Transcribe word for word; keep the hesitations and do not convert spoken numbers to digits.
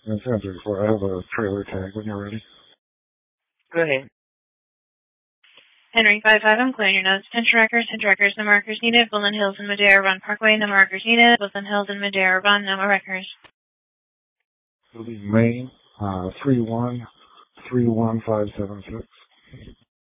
And ten thirty-four, I have a trailer tag when you're ready. Go ahead. Henry five five, I'm clearing your notes. ten trackers, ten trackers, no markers needed. Woodland Hills and Madera Run Parkway, no markers needed. Woodland Hills and Madera Run, no more records. It'll be Maine, uh, three one three one five seven six.